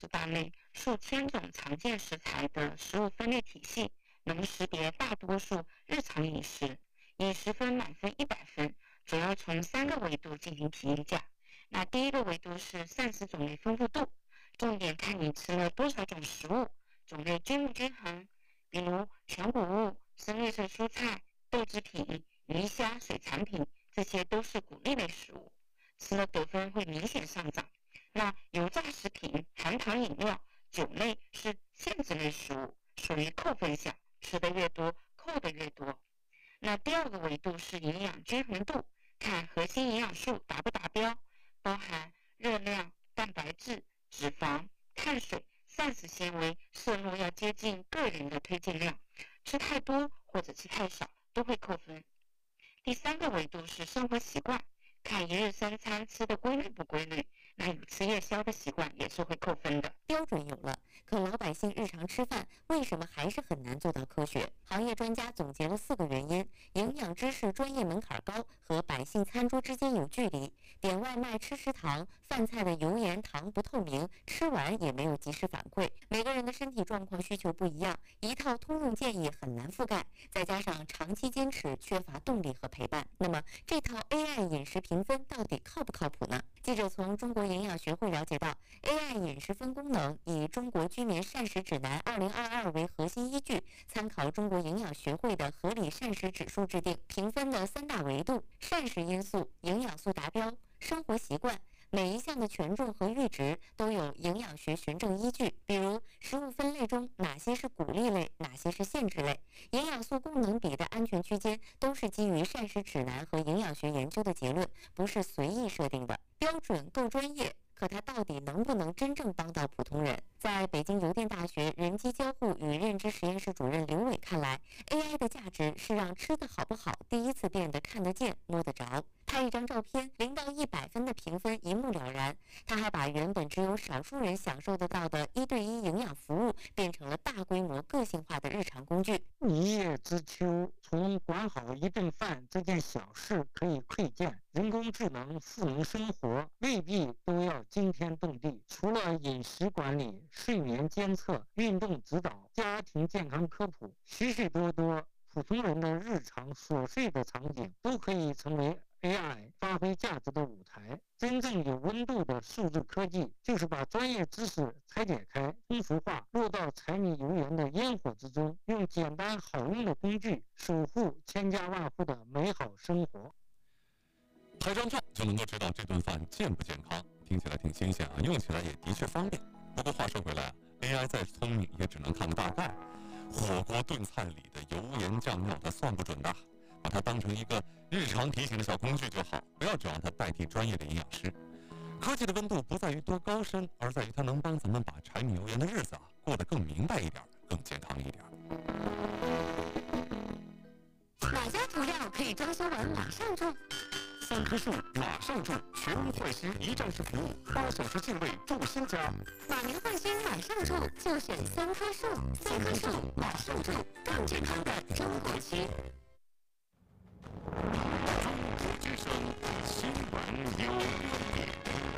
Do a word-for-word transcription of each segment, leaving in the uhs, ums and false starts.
这大类数千种常见食材的食物分类体系，能识别大多数日常饮食。饮食分满分一百分，主要从三个维度进行评价。那第一个维度是膳食种类丰富度，重点看你吃了多少种食物，种类均不均衡。比如全谷物、深绿色蔬菜、豆制品、鱼虾、水产品，这些都是谷类类食物，吃了得分会明显上涨。那油炸食品、含糖饮料、酒类是限制类食物，属于扣分项，吃的越多，扣的越多。那第二个维度是营养均衡度，看核心营养素达不达标，包含热量、蛋白质、脂肪、碳水、膳食纤维摄入要接近个人的推荐量，吃太多或者吃太少都会扣分。第三个维度是生活习惯，看一日三餐吃的规律不规律，那有吃夜宵的习惯也是会扣分的。 标准有了，可老百姓日常吃饭为什么还是很难做到科学？行业专家总结了四个原因：营养知识专业门槛高，和百姓餐桌之间有距离，点外卖吃食堂，饭菜的油盐糖不透明，吃完也没有及时反馈，每个人的身体状况需求不一样，一套通用建议很难覆盖，再加上长期坚持缺乏动力和陪伴，那么这套 A I 饮食评分到底靠不靠谱呢？记者从中国营养学会了解到 ，A I 饮食分功能以《中国居民膳食指南二零二二》为核心依据，参考中国营养学会的合理膳食指数制定评分的三大维度：膳食因素、营养素达标、生活习惯。每一项的权重和阈值都有营养学循证依据，比如食物分类中哪些是鼓励类，哪些是限制类，营养素功能比的安全区间都是基于膳食指南和营养学研究的结论，不是随意设定的。标准够专业，可它到底能不能真正帮到普通人？在北京邮电大学人机交互与认知实验室主任刘伟看来 ，A I 的价值是让吃的好不好第一次变得看得见、摸得着。拍一张照片，零到一百分的评分一目了然。他还把原本只有少数人享受得到的一对一营养服务，变成了大规模个性化的日常工具。 一叶知秋，从管好一顿饭这件小事可以窥见，人工智能赋能生活未必都要惊天动地。除了饮食管理、睡眠监测、运动指导、家庭健康科普，许许多多普通人的日常琐碎的场景都可以成为A I 发挥价值的舞台。真正有温度的数字科技，就是把专业知识拆解开、通俗化，落到柴米油盐的烟火之中，用简单好用的工具守护千家万户的美好生活。 拍张照就能够知道这顿饭健不健康，听起来挺新鲜啊，用起来也的确方便。不过话说回来啊 ，A I 再聪明也只能看个大概。火锅炖菜里的油盐酱料，它算不准的。把它当成一个日常提醒的小工具就好，不要指望它代替专业的营养师。科技的温度不在于多高深，而在于它能帮咱们把柴米油盐的日子啊过得更明白一点，更健康一点。 哪家涂料可以装修完马上住？ 三棵树马上住，全屋换新一站式服务，八小时净位住新家。 马年换新马上住，就选三棵树。三棵树马上住，更健康的生活期。 中国之声新闻有观点，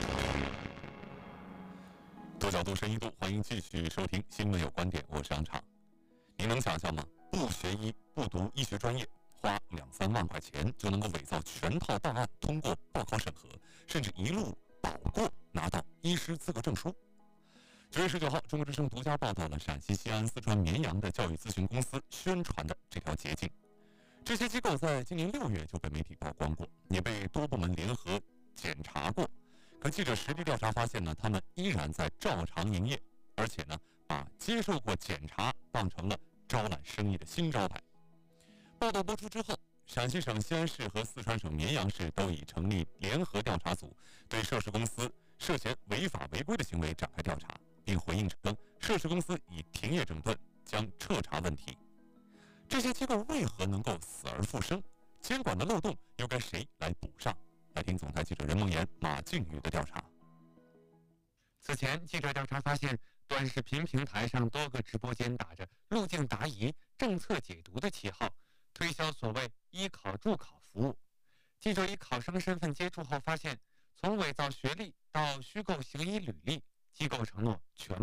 多角度深一度，欢迎继续收听新闻有观点，我是杨畅。您能想象吗？不学医，不读医学专业，花两三万块钱就能够伪造全套档案，通过报考审核，甚至一路保过，拿到医师资格证书。九月十九号，中国之声独家报道了陕西西安、四川绵阳的教育咨询公司宣传的这条捷径。这些机构在今年六月就被媒体曝光过，也被多部门联合检查过。可记者实地调查发现呢，他们依然在照常营业，而且呢，把接受过检查当成了招揽生意的新招牌。报道播出之后，陕西省西安市和四川省绵阳市都已成立联合调查组，对涉事公司涉嫌违法违规的行为展开调查，并回应称，涉事公司已停业整顿，将彻查问题。这些机构为何能够死而复生？监管的漏洞又该谁来补上？来听总台记者任梦妍、马静宇的调查。 此前，记者调查发现，短视频平台上多个直播间打着路径答疑、政策解读的旗号，推销所谓医考助考服务。记者以考生身份接触后发现，从伪造学历到虚构行医履历， 机构承诺全